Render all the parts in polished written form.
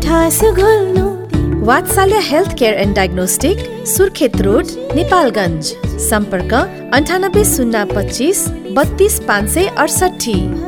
मिठास घोल्नु वात्सल्य health care and diagnostic, Surkhet road, Nepalgunj. सम्पर्क 980253 32568।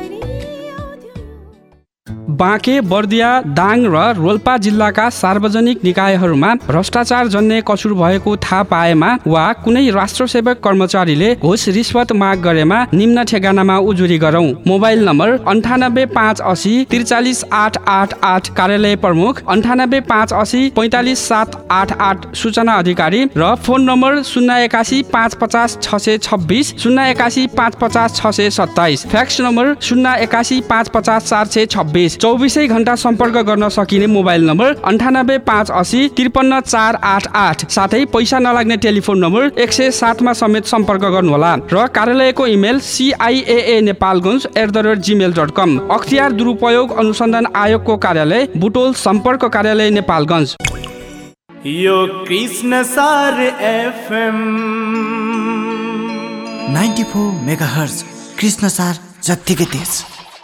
बाँके, बर्दिया, दाङ र रोल्पा जिल्लाका सार्वजनिक निकायहरूमा भ्रष्टाचार जन्य कसुर भएको थाहा पाएमा वा कुनै राष्ट्रसेवक कर्मचारीले घुस रिश्वत माग गरेमा निम्न ठेगानामा उजुरी गरौँ। मोबाइल नम्बर 98580 43888, कार्यालय प्रमुख 98580 45788, सूचना अधिकारी, र फोन नम्बर 081 550 626 081 550 627, फ्याक्स नम्बर 081 550 426। 24 घण्टा सम्पर्क गर्न सकिने मोबाइल नम्बर 98580 53488, साथै पैसा नलाग्ने टेलिफोन नम्बर 107 मा समेत सम्पर्क गर्नुहोला। र कार्यालयको इमेल ciaanepalganj@gmail.com। अख्तियार दुरुपयोग अनुसन्धान आयोगको कार्यालय, बुटोल सम्पर्क कार्यालय, नेपालगञ्ज। यो कृष्णसार FM 94 मेगाहर्ज, कृष्णसार जत्तिकै तेज।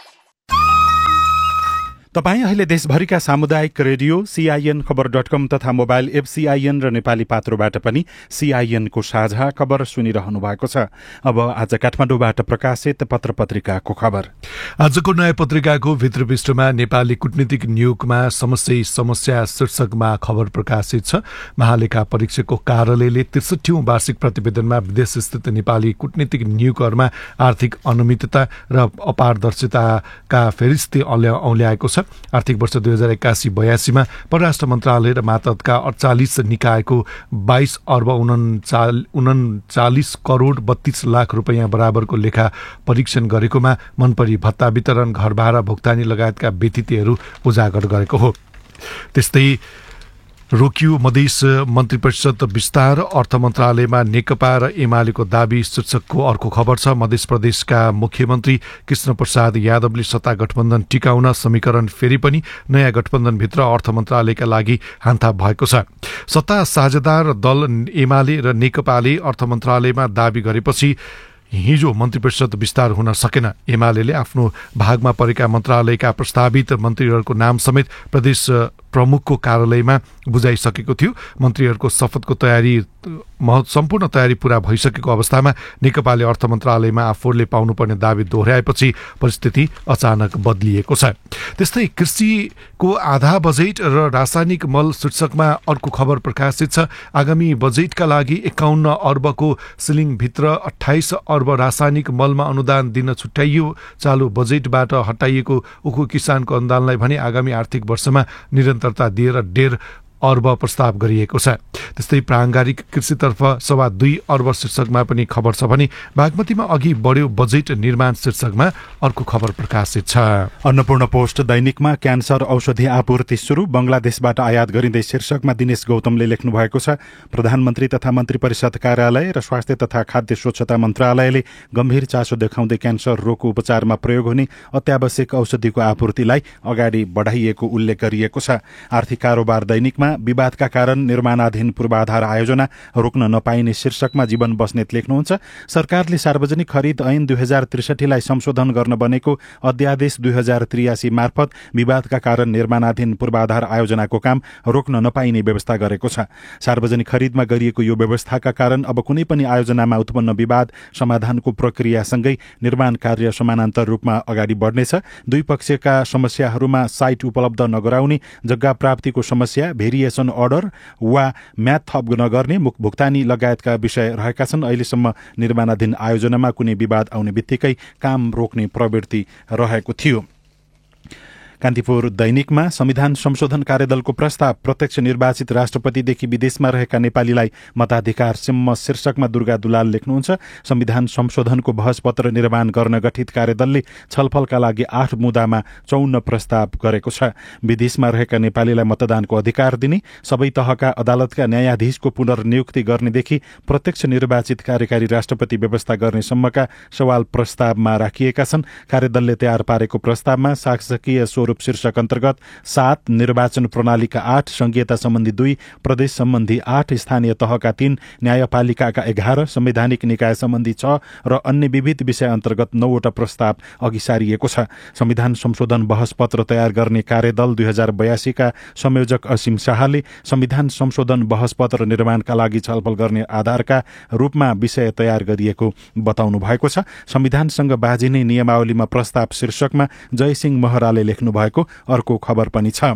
तपाईँ अहिले देशभरिका सामुदायिक रेडियो CIN खबर.com तथा मोबाइल एप CIN र नेपाली पात्रोबाट पनि CIN को साझा खबर सुनिरहनु भएको छ। अब आज काठमाडौँबाट प्रकाशित पत्र पत्रिकाको खबर। आजको नयाँ पत्रिकाको भित्र पृष्ठमा नेपाली कूटनीतिक नियोगमा समस्या शीर्षकमा खबर प्रकाशित छ। महालेखा परीक्षकको कार्यालयले 63औं वार्षिक प्रतिवेदनमा विदेशस्थित नेपाली कूटनीतिक नियोगहरूमा आर्थिक अनियमितता र अपारदर्शिताका फेरिस्ती औल्याएको छ। आर्थिक वर्ष 2081-82 मा परराष्ट्र मन्त्रालय र मातहतका 48 निकायको 22 अर्ब 39 करोड 32 लाख रुपैयाँ बराबरको लेखा परीक्षण गरेकोमा मनपरी भत्ता वितरण, घरभाडा भुक्तानी लगायतका व्यतिथिहरू उजागर गरेको हो। त्यस्तै रोकियो मधेस मन्त्री परिषद विस्तार, अर्थ मन्त्रालयमा नेकपा र एमालेको दाबी शीर्षकको अर्को खबर छ। मध्य प्रदेशका मुख्यमन्त्री कृष्ण प्रसाद यादवले सत्ता गठबन्धन टिकाउन समीकरण फेरि पनि नयाँ गठबन्धनभित्र अर्थ मन्त्रालयका लागि हान्ता भएको छ। सत्ता साझेदार दल एमाले र नेकपाले अर्थ मन्त्रालयमा दाबी गरेपछि हिजो मन्त्री परिषद विस्तार हुन सकेन। एमाले आफ्नो भागमा परेका मन्त्रालयका प्रस्तावित मन्त्रीहरूको नाम समेत प्रदेश प्रमुखको कार्यालयमा बुझाइसकेको थियो। मन्त्रीहरूको शपथको सम्पूर्ण तयारी पूरा भइसकेको अवस्थामा नेकपाले अर्थ मन्त्रालयमा आफूले पाउनुपर्ने दाबी दोहोर्याएपछि परिस्थिति अचानक बदलिएको छ। त्यस्तै कृषिको आधा बजेट र रासायनिक मल शीर्षकमा अर्को खबर प्रकाशित छ। आगामी बजेटका लागि 51 अर्बको सिलिङभित्र 28 अर्ब रासायनिक मलमा अनुदान दिन छुट्याइयो। चालु बजेटबाट हटाइएको उखु किसानको अनुदानलाई भने आगामी आर्थिक वर्षमा निरन्तरता दिएर 1.5 अर्ब प्रस्ताव गरिएको छ। त्यस्तै प्राङ्गारिक कृषितर्फ 2.25 अर्ब शीर्षकमा पनि खबर छ भने बागमतीमा अघि बढ्यो बजेट निर्माण शीर्षकमा अर्को खबर प्रकाशित छ। अन्नपूर्ण पोस्ट दैनिकमा क्यान्सर औषधि आपूर्ति सुरु, बंगलादेशबाट आयात गरिँदै शीर्षकमा दिनेश गौतमले लेख्नु भएको छ। प्रधानमन्त्री तथा मन्त्री परिषद कार्यालय र स्वास्थ्य तथा खाद्य स्वच्छता मन्त्रालयले गम्भीर चासो देखाउँदै क्यान्सर रोगको उपचारमा प्रयोग हुने अत्यावश्यक औषधिको आपूर्तिलाई अगाडि बढाइएको उल्लेख गरिएको छ। आर्थिक कारोबार दैनिकमा विवादका कारण निर्माणाधीन पूर्वाधार आयोजना रोक्न नपाइने शीर्षकमा जीवन बस्नेत लेख्नुहुन्छ। सरकारले सार्वजनिक खरिद ऐन 2063 लाई संशोधन गर्न बनेको अध्यादेश 2083 मार्फत विवादका कारण निर्माणाधीन पूर्वाधार आयोजनाको काम रोक्न नपाइने व्यवस्था गरेको छ। सार्वजनिक खरिदमा गरिएको यो व्यवस्थाका कारण अब कुनै पनि आयोजनामा उत्पन्न विवाद समाधानको प्रक्रियासँगै निर्माण कार्य समानान्तर रूपमा अगाडि बढ्नेछ। दुई पक्षका समस्याहरूमा साइट उपलब्ध नगराउने, जग्गा प्राप्तिको समस्या, भेरिएसन अर्डर वा म्याद थप नगर्ने, भुक्तानी लगायतका विषय रहेका छन्। अहिलेसम्म निर्माणाधीन आयोजनामा कुनै विवाद आउने बित्तिकै काम रोक्ने प्रवृत्ति रहेको थियो। कान्तिपुर दैनिकमा संविधान संशोधन कार्यदलको प्रस्ताव, प्रत्यक्ष निर्वाचित राष्ट्रपतिदेखि विदेशमा रहेका नेपालीलाई मताधिकार सिम्म शीर्षकमा दुर्गा दुलाल लेख्नुहुन्छ। संविधान संशोधनको बहसपत्र निर्माण गर्न गठित कार्यदलले छलफलका लागि 8 मुद्दामा 54 प्रस्ताव गरेको छ। विदेशमा रहेका नेपालीलाई मतदानको अधिकार दिने, सबै तहका अदालतका न्यायाधीशको पुनर्नियुक्ति गर्नेदेखि प्रत्यक्ष निर्वाचित कार्यकारी राष्ट्रपति व्यवस्था गर्ने सम्मका सवाल प्रस्तावमा राखिएका छन्। कार्यदलले तयार पारेको प्रस्तावमा शासकीय स्वरूप स्वरूप शीर्षक अन्तर्गत 7, निर्वाचन प्रणालीका 8, संघीयता सम्बन्धी 2, प्रदेश सम्बन्धी 8, स्थानीय तहका 3, न्यायपालिकाका 11, संवैधानिक निकाय सम्बन्धी 6 र अन्य विविध विषय अन्तर्गत 9वटा प्रस्ताव अघि सारिएको छ। संविधान संशोधन बहस पत्र तयार गर्ने कार्यदल 2082 का संयोजक असीम शाहले संविधान संशोधन बहस पत्र निर्माणका लागि छलफल गर्ने आधारका रूपमा विषय तयार गरिएको बताउनु भएको छ। संविधानसँग बाजिने नियमावलीमा प्रस्ताव शीर्षकमा जयसिंह महराले लेख्नु भएको अर्को खबर पनि छ।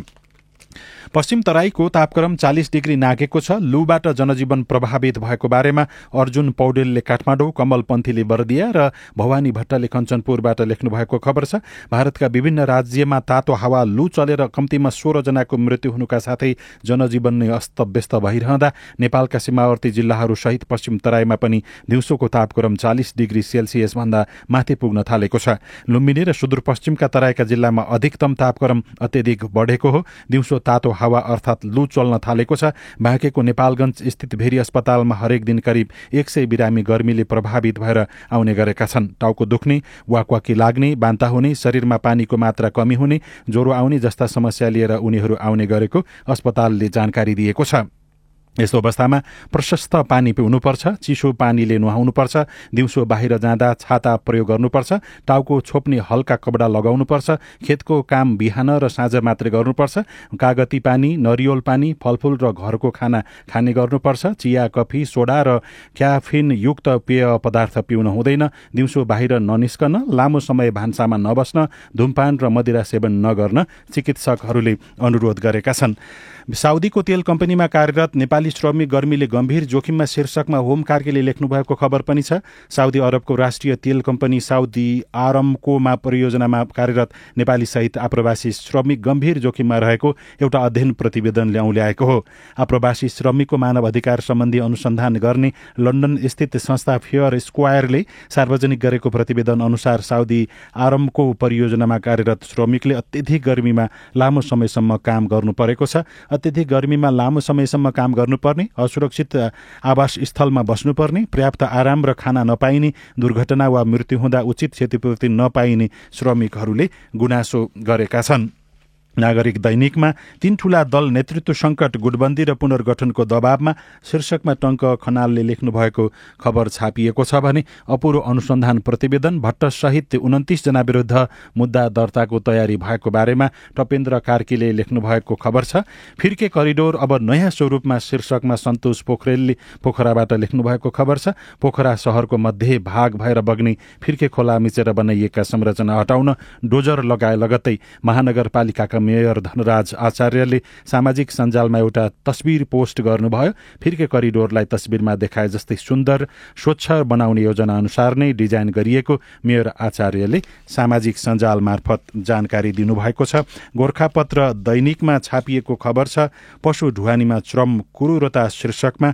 पश्चिम तराईको तापक्रम 40 डिग्री नाघेको छ। लूबाट जनजीवन प्रभावित भएको बारेमा अर्जुन पौडेलले काठमाडौँ, कमल पन्थीले बर्दिया र भवानी भट्टले कञ्चनपुरबाट लेख्नु भएको खबर छ। भारतका विभिन्न राज्यमा तातो हावा लू चलेर कम्तीमा 16 जनाको मृत्यु हुनुका साथै जनजीवन नै अस्तव्यस्त भइरहँदा नेपालका सीमावर्ती जिल्लाहरू सहित पश्चिम तराईमा पनि दिउँसोको तापक्रम 40 डिग्री सेल्सियस भन्दा माथि पुग्न थालेको छ। लुम्बिनी र सुदूरपश्चिमका तराईका जिल्लामा अधिकतम तापक्रम अत्यधिक बढेको हो। दिउँसो तातो हावा अर्थात लू चल्न थालेको छ। बाँकेको नेपालगञ्ज स्थित भेरी अस्पतालमा हरेक दिन करिब 100 बिरामी गर्मीले प्रभावित भएर आउने गरेका छन्। टाउको दुख्ने, वाकवाकी लाग्ने, बान्ता हुने, शरीरमा पानीको मात्रा कमी हुने, ज्वरो आउने जस्ता समस्या लिएर उनीहरू आउने गरेको अस्पतालले जानकारी दिएको छ। यस्तो अवस्थामा प्रशस्त पानी पिउनुपर्छ, चिसो पानीले नुहाउनुपर्छ, दिउँसो बाहिर जाँदा छाता प्रयोग गर्नुपर्छ, टाउको छोप्ने हल्का कपडा लगाउनुपर्छ, खेतको काम बिहान र साँझ मात्रै गर्नुपर्छ, कागती पानी, नरिवल पानी, फलफूल र घरको खाना खाने गर्नुपर्छ, चिया, कफी, सोडा र क्याफिन युक्त पेय पदार्थ पिउन हुँदैन, दिउँसो बाहिर ननिस्कन, लामो समय भान्सामा नबस्न, धुमपान र मदिरा सेवन नगर्न चिकित्सकहरूले अनुरोध गरेका छन्। साउदीको तेल कम्पनीमा कार्यरत नेपाली श्रमिक गर्मीले गम्भीर जोखिममा शीर्षकमा होम कार्कीले लेख्नु भएको खबर पनि छ। साउदी अरबको राष्ट्रिय तेल कम्पनी साउदी आरामकोमा परियोजनामा कार्यरत नेपाली सहित आप्रवासी श्रमिक गम्भीर जोखिममा रहेको एउटा अध्ययन प्रतिवेदनले औल्याएको हो। आप्रवासी श्रमिकको मानव अधिकार सम्बन्धी अनुसन्धान गर्ने लन्डन स्थित संस्था फेयर स्क्वायरले सार्वजनिक गरेको प्रतिवेदन अनुसार साउदी आरामको परियोजनामा कार्यरत श्रमिकले अत्यधिक गर्मीमा लामो समयसम्म काम गर्नु परेको छ। अत्यधिक गर्मीमा लामो समयसम्म काम गर्नुपर्ने, असुरक्षित आवास स्थलमा बस्नुपर्ने, पर्याप्त आराम र खाना नपाइने, दुर्घटना वा मृत्यु हुँदा उचित क्षतिपूर्ति नपाइने श्रमिकहरूले गुनासो गरेका छन्। नागरिक दैनिकमा 3 ठूला दल नेतृत्व संकट, गुटबन्दी र पुनर्गठनको दबावमा शीर्षकमा टङ्क खनालले लेख्नु भएको खबर छापिएको छ भने अपुरो अनुसन्धान प्रतिवेदन, भट्ट सहित 29 जना विरुद्ध मुद्दा दर्ताको तयारी भएको बारेमा टपेन्द्र कार्कीले लेख्नु भएको खबर छ। फिर्के करिडोर अब नयाँ स्वरूपमा शीर्षकमा सन्तोष पोखरेलले पोखराबाट लेख्नु भएको खबर छ। पोखरा शहरको मध्य भाग भएर बग्ने फिर्के खोला मिचेर बनाइएका संरचना हटाउन डोजर लगाए लगत्तै महानगरपालिकाका मेयर धनराज आचार्यले सामाजिक सञ्जालमा एउटा तस्बिर पोस्ट गर्नुभयो। फिर्के करिडोरलाई तस्बिरमा देखाए जस्तै सुन्दर, स्वच्छ बनाउने योजना अनुसार नै डिजाइन गरिएको मेयर आचार्यले सामाजिक सञ्जाल मार्फत जानकारी दिनुभएको छ। गोर्खापत्र दैनिकमा छापिएको खबर छ। पशु ढुवानीमा चरम क्रूरता शीर्षकमा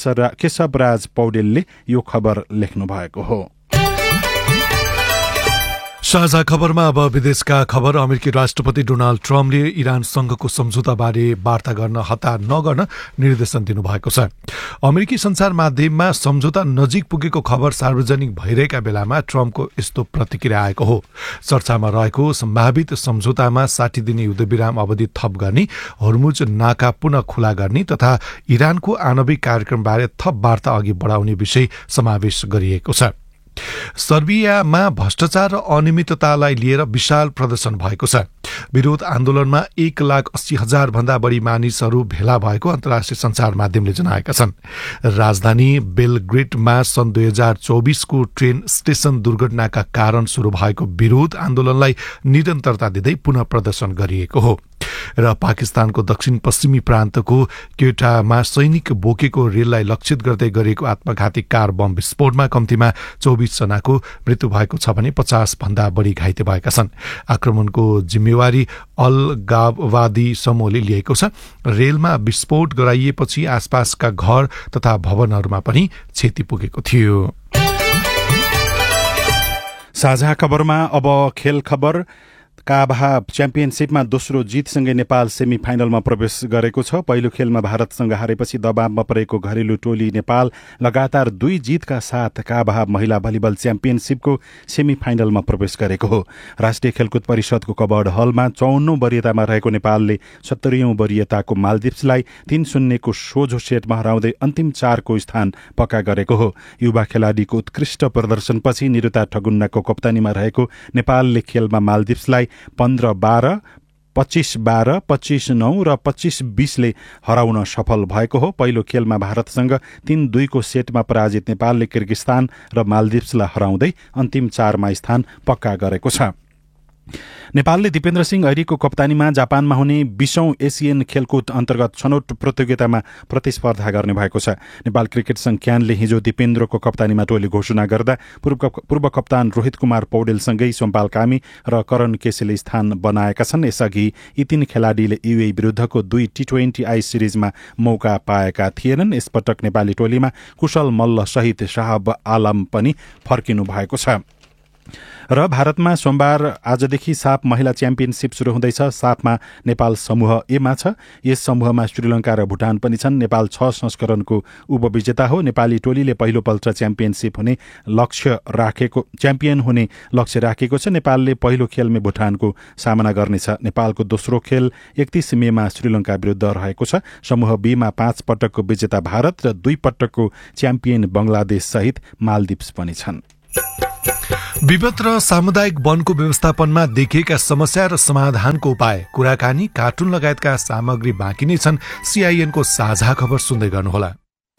केशवराज पौडेलले यो खबर लेख्नु भएको हो। साझा खबरमा अब विदेशका खबर। अमेरिकी राष्ट्रपति डोनाल्ड ट्रम्पले इरानसँगको सम्झौताबारे वार्ता गर्न हतार नगर्न निर्देशन दिनुभएको छ। अमेरिकी सञ्चार माध्यममा सम्झौता नजिक पुगेको खबर सार्वजनिक भइरहेका बेलामा ट्रम्पको यस्तो प्रतिक्रिया आएको हो। चर्चामा रहेको सम्भावित सम्झौतामा 60 दिने युद्धविराम अवधि थप गर्ने, हर्मुज नाका पुनः खुला गर्ने तथा इरानको आणविक कार्यक्रमबारे थप वार्ता अघि बढाउने विषय समावेश गरिएको छ। सर्बियामा भ्रष्टाचार र अनियमिततालाई लिएर विशाल प्रदर्शन भएको छ। विरोध आन्दोलनमा 1,80,000 भन्दा बढी मानिसहरू भेला भएको अन्तर्राष्ट्रिय सञ्चार माध्यमले जनाएका छन्। राजधानी बेलग्रेडमा सन् 2024 को ट्रेन स्टेशन दुर्घटनाका कारण शुरू भएको विरोध आन्दोलनलाई निरन्तरता दिँदै पुनः प्रदर्शन गरिएको हो। र पाकिस्तानको दक्षिण पश्चिमी प्रान्तको क्वेटामा सैनिक बोकेको रेललाई लक्षित गर्दै गरेको आत्मघाती कार बम विस्फोटमा कम्तीमा 24 जनाको मृत्यु भएको छ भने 50 भन्दा बढी घाइते भएका छन्। आक्रमणको जिम्मेवारी अलगाववादी समूहले लिएको छ। रेलमा विस्फोट गराइएपछि आसपासका घर तथा भवनहरूमा पनि क्षति पुगेको थियो। साझा खबरमा अब खेल खबर। काभा च्याम्पियनसिपमा दोस्रो जितसँगै नेपाल सेमी फाइनलमा प्रवेश गरेको छ। पहिलो खेलमा भारतसँग हारेपछि दबावमा परेको घरेलु टोली नेपाल लगातार 2 जितका साथ काभा महिला भलिबल च्याम्पियनसिपको सेमी फाइनलमा प्रवेश गरेको हो। राष्ट्रिय खेलकुद परिषदको कबर्ड हलमा 54औं वरियतामा रहेको नेपालले 70औं वरियताको मालदिप्सलाई 3-0 को सोझो सेटमा हराउँदै अन्तिम 4 को स्थान पक्का गरेको हो। युवा खेलाडीको उत्कृष्ट प्रदर्शनपछि निरुता ठगुन्नाको कप्तानीमा रहेको नेपालले खेलमा मालदिप्सलाई 15-12, 25-12, 25-9 र 25-20 ले हराउन सफल भएको हो। पहिलो खेलमा भारतसँग 3-2 को सेटमा पराजित नेपालले किर्गिस्तान र मालदिप्सलाई हराउँदै अन्तिम 4 मा स्थान पक्का गरेको छ। नेपालले दिपेन्द्र सिंह ऐरीको कप्तानीमा जापानमा हुने 20औं एसियन खेलकुद अन्तर्गत छनौट प्रतियोगितामा प्रतिस्पर्धा गर्ने भएको छ। नेपाल क्रिकेट संघ क्यानले हिजो दिपेन्द्रको कप्तानीमा टोली घोषणा गर्दा पूर्व कप्तान रोहित कुमार पौडेलसँगै सोमपाल कामी र करण केसीले स्थान बनाएका छन्। यसअघि यी 3 खेलाडीले युए विरुद्धको 2 T20I सिरिजमा मौका पाएका थिएनन्। यसपटक नेपाली टोलीमा कुशल मल्ल सहित शाहब आलम पनि फर्किनु भएको छ। र भारतमा सोमबार आजदेखि साफ महिला च्याम्पियनसिप सुरु हुँदैछ। साफमा नेपाल समूह ए मा छ। यस समूहमा श्रीलङ्का र भुटान पनि छन्। नेपाल 6 संस्करणको उपविजेता हो। नेपाली टोलीले पहिलोपल्ट च्याम्पियन हुने लक्ष्य राखेको छ। नेपालले पहिलो खेलमा भुटानको सामना गर्नेछ। नेपालको दोस्रो खेल 31 मेमा श्रीलङ्का विरुद्ध रहेको छ। समूह बी मा 5 पटकको विजेता भारत र 2 पटकको च्याम्पियन बंगलादेश सहित मालदिप्स पनि छन्। विपद र सामुदायिक वनको व्यवस्थापनमा देखिएका समस्या र समाधानको उपाय, कुराकानी, कार्टुन लगायतका सामग्री बाँकी नै छन्। CIN को साझा खबर सुन्दै गर्नुहोला।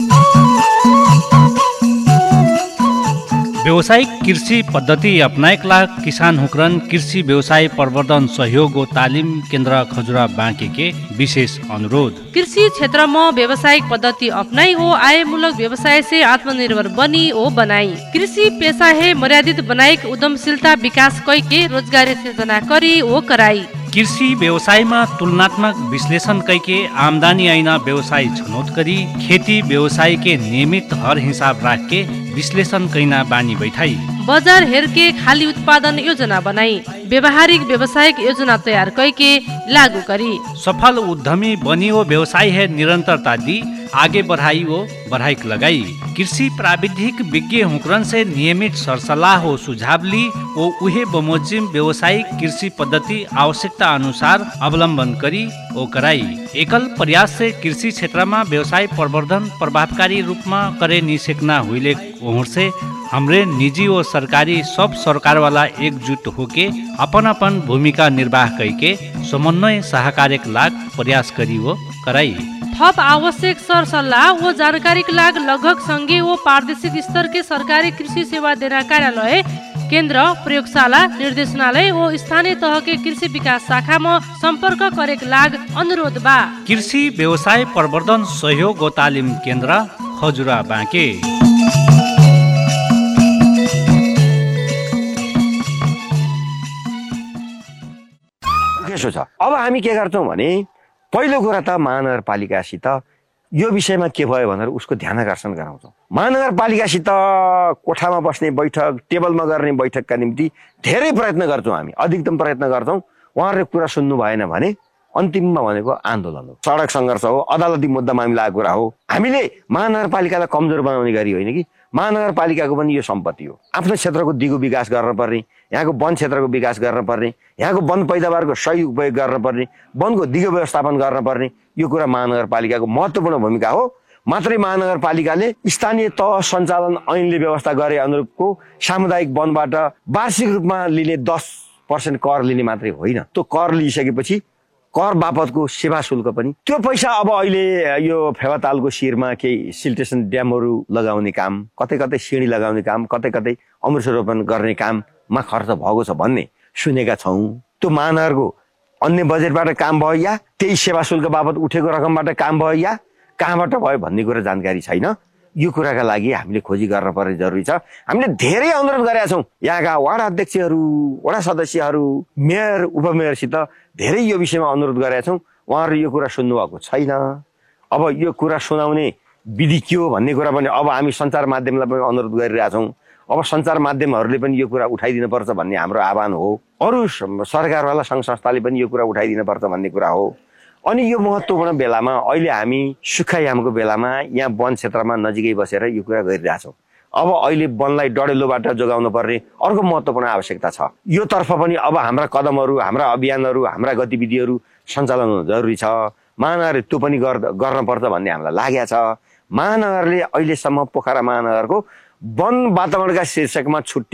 व्यावसायिक कृषि पद्धति अपनाएका किसान हुक्रन कृषि व्यवसाय प्रवर्धन सहयोग व तालिम केन्द्र खजुरा बाँके के विशेष अनुरोध। कृषि क्षेत्र में व्यावसायिक पद्धति अपनाई हो आयमूलक व्यवसाय से आत्मनिर्भर बनी हो बनाई। कृषि पेशा है मर्यादित बनाई उद्यमशीलता विकास कई के रोजगारी सृजना करी हो कराई। कृषि व्यवसायमा तुलनात्मक विश्लेषण कैके आमदानी ऐना व्यवसाय छनौट करी खेती व्यवसाय के नियमित हर हिसाब राख के विश्लेषण कैना बानी बैठाई। बाजार हेर के खाली उत्पादन योजना बनाई व्यवहारिक व्यवसायिक योजना तैयार करके लागू करी। सफल उद्यमी बनी हो व्यवसाय है निरंतरता दी आगे बढ़ाई वो बढ़ाई लगाई। कृषि प्राविधिक विज्ञ हुक्रन से नियमित सरसल्लाह हो सुझाव ली वो उहे बमोजिम व्यवसायिक कृषि पद्धति आवश्यकता अनुसार अवलंबन करी ओ कराई। एकल प्रयास से कृषि क्षेत्र में व्यवसाय प्रवर्धन प्रभावकारी रूप में करे निसेकना हुईले ओहर से हमरे निजी और सरकारी सब सरकार वाला एकजुट होके अपन भूमिका निर्वाह करके समन्वय सहकार्यक लाग प्रयास करी वो कराई। थप आवश्यक सरसल्लाह व जानकारी के लाग लगभग संघीय व प्रादेशिक स्तर के सरकारी कृषि सेवा देना कार्यालय केन्द्र प्रयोगशाला निर्देशनालय व स्थानीय तह के कृषि विकास शाखा में संपर्क करे के लाग अनुरोध बा। कृषि व्यवसाय प्रवर्धन सहयोग व तालिम केन्द्र खजुरा बाँके। अब हामी के गर्छौं भने पहिलो कुरा त महानगरपालिकासित यो विषयमा के भयो भनेर उसको ध्यान आकर्षण गराउँछौँ। महानगरपालिकासित कोठामा बस्ने बैठक टेबलमा गर्ने बैठकका निम्ति धेरै प्रयत्न गर्छौँ हामी, अधिकतम प्रयत्न गर्छौँ। उहाँहरूले कुरा सुन्नु भएन भने अन्तिममा भनेको आन्दोलन हो, सडक सङ्घर्ष हो, अदालती मुद्दा मामिलाको कुरा हो। हामीले महानगरपालिकालाई कमजोर बनाउने गरी होइन कि महानगरपालिकाको पनि यो सम्पत्ति हो। आफ्नो क्षेत्रको दिगो विकास गर्न पर्ने, यहाँको वन क्षेत्रको विकास गर्न पर्ने, यहाँको वन पैदावारको सही उपयोग गर्न पर्ने, वनको दिगो व्यवस्थापन गर्न पर्ने, यो कुरा महानगरपालिकाको महत्त्वपूर्ण भूमिका हो। मात्रै महानगरपालिकाले स्थानीय तह सञ्चालन ऐनले व्यवस्था गरे अनुरूपको सामुदायिक वनबाट वार्षिक रूपमा लिने 10% कर लिने मात्रै होइन, त्यो कर लिइसकेपछि कर बापतको सेवा शुल्क पनि त्यो पैसा अब अहिले यो फेवातालको शिरमा केही सिल्टेसन ड्यामहरू लगाउने काम, कतै कतै सिँढी लगाउने काम, कतै कतै अमृतरोपण गर्ने काममा खर्च भएको छ भन्ने सुनेका छौँ। त्यो महानगरको अन्य बजेटबाट काम भयो या त्यही सेवा शुल्क बापत उठेको रकमबाट काम भयो या कहाँबाट भयो भन्ने कुरा जानकारी छैन। यो कुराका लागि हामीले खोजी गर्न पर्ने जरुरी छ। हामीले धेरै अनुरोध गरेका छौँ यहाँका वार्ड अध्यक्षहरू, वडा सदस्यहरू, मेयर, उपमेयरसित धेरै यो विषयमा अनुरोध गरेका छौँ। उहाँहरू यो कुरा सुन्नुभएको छैन। अब यो कुरा सुनाउने विधि के हो भन्ने कुरा पनि अब हामी सञ्चार माध्यमलाई पनि अनुरोध गरिरहेका छौँ। अब सञ्चार माध्यमहरूले पनि यो कुरा उठाइदिनुपर्छ भन्ने हाम्रो आह्वान हो। अरू सरकारवाला सङ्घ संस्थाले पनि यो कुरा उठाइदिनुपर्छ भन्ने कुरा हो। अनि यो महत्त्वपूर्ण बेलामा अहिले हामी सुक्खायामको बेलामा यहाँ वन क्षेत्रमा नजिकै बसेर यो कुरा गरिरहेछौँ। अब अहिले वनलाई डढेलोबाट जोगाउन पर्ने अर्को महत्त्वपूर्ण आवश्यकता छ। यो तर्फ पनि अब हाम्रा कदमहरू, हाम्रा अभियानहरू, हाम्रा गतिविधिहरू सञ्चालन हुनु जरुरी छ। महानगरले त्यो पनि गर्नुपर्छ भन्ने हामीलाई लागेको छ। महानगरले अहिलेसम्म पोखरा महानगरको वन वातावरणका शीर्षकमा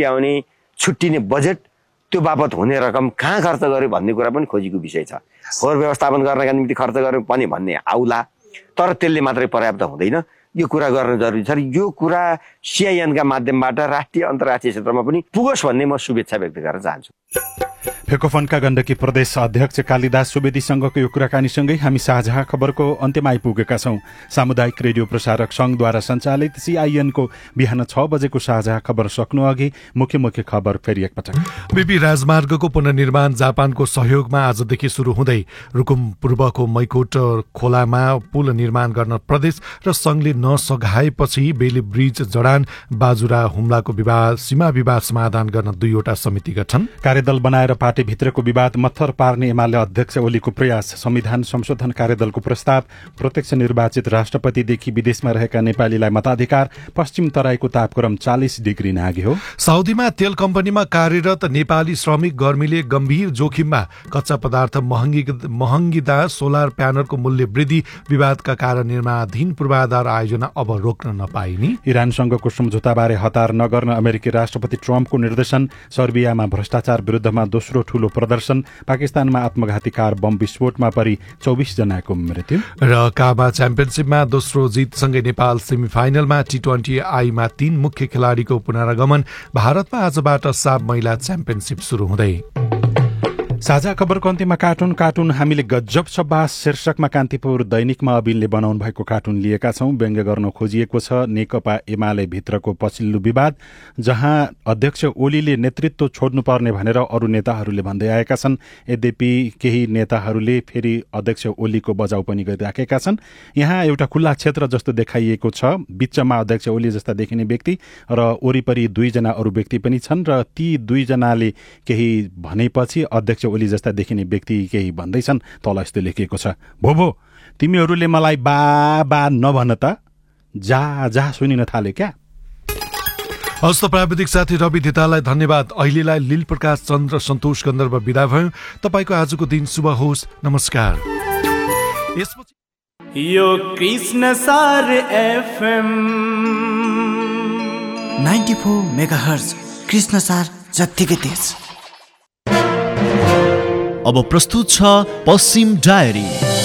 छुट्टिने बजेट, त्यो बापत हुने रकम कहाँ खर्च गर्यो भन्ने कुरा पनि खोजीको विषय छ। फोहोर व्यवस्थापन गर्नका निम्ति खर्च गर्यो पनि भन्ने आउला, तर त्यसले मात्रै पर्याप्त हुँदैन। यो कुरा गर्न जरुरी छ। यो कुरा CINका माध्यमबाट राष्ट्रिय अन्तर्राष्ट्रिय क्षेत्रमा पनि पुगोस् भन्ने म शुभेच्छा व्यक्त गर्न चाहन्छु। फेकोफनका गण्डकी प्रदेश अध्यक्ष कालिदास सुवेदीसँगको यो कुराकानीसँगै हामी साझा खबरको अन्त्यमा आइपुगेका छौं। सामुदायिक रेडियो प्रसारक संघद्वारा सञ्चालित CINको बिहान 6 बजेको साझा खबर सक्नु अघि मुख्य खबर फेरि एकपटक। बीपी राजमार्गको पुनर्निर्माण जापानको सहयोगमा आजदेखि सुरु हुँदै रुकुम पूर्वको मैकोट खोलामा पुल निर्माण गर्न प्रदेश र संघले नसघाएपछि बेली ब्रिज जडान बाजुरा हुम्लाको सीमा विवाद समाधान गर्न 2वटा समिति गठन। कार्यदल बनाएर पार्टीभित्रको विवाद मत्थर पार्ने एमाले अध्यक्ष ओलीको प्रयास। संविधान संशोधन कार्यदलको प्रस्ताव। प्रत्यक्ष निर्वाचित राष्ट्रपतिदेखि विदेशमा रहेका नेपालीलाई मताधिकार। पश्चिम तराईको तापक्रम 40 डिग्री नाग्यो। साउदीमा तेल कम्पनीमा कार्यरत नेपाली श्रमिक गर्मीले गम्भीर जोखिममा। कच्चा पदार्थ महँगिँदा सोलर प्यानलको मूल्य वृद्धि। विवादका कारण निर्माणाधीन पूर्वाधार आयोजना अब रोक्न नपाइने। इरानसँगको सम्झौताबारे हतार नगर्न अमेरिकी राष्ट्रपति ट्रम्पको निर्देशन। सर्बियामा भ्रष्टाचार विरुद्धमा दोस्रो ठूलो प्रदर्शन। पाकिस्तानमा आत्मघाती कार बम विस्फोटमा परि 24 जनाको मृत्यु। र काबा च्याम्पियनशिपमा दोस्रो जितसँगै नेपाल सेमिफाइनलमा T20 आईमा 3 मुख्य खेलाडीको पुनरागमन। भारतमा आजबाट साब महिला च्याम्पियनशिप सुरु हुँदै। साझा खबरको अन्त्यमा कार्टुन हामीले गजब सब्बास शीर्षकमा कान्तिपुर दैनिकमा अबिनले बनाउनु भएको कार्टुन लिएका छौं। व्यङ्ग्य गर्न खोजिएको छ नेकपा एमाले भित्रको पछिल्लो विवाद, जहाँ अध्यक्ष ओलीले नेतृत्व छोड्नुपर्ने भनेर अरू नेताहरूले भन्दै आएका छन्। यद्यपि केही नेताहरूले फेरि अध्यक्ष ओलीको बजाउ पनि गरिराखेका छन्। यहाँ एउटा खुल्ला क्षेत्र जस्तो देखाइएको छ। बीचमा अध्यक्ष ओली जस्ता देखिने व्यक्ति र वरिपरि 2 जना अरू व्यक्ति पनि छन् र ती 2 जनाले केही भनेपछि अध्यक्ष ओली जस्ता देखिने व्यक्ति केही भन्दैछन्। तल यस्तो लेखिएको छ, भो तिमीहरूले मलाई बा नभन त, जा सुनिन थाले क्या। हस्त प्राविधिक साथी रवि धितालाई धन्यवाद। अहिलेलाई लील प्रकाश चन्द्र सन्तोष गन्धर्व विदा भयो। तपाईको आजको दिन शुभ होस्। नमस्कार। यो कृष्ण सार FM 94 मेगाहर्ज कृष्ण सार जत्तिकै तेज। अब प्रस्तुत छ पश्चिम डायरी।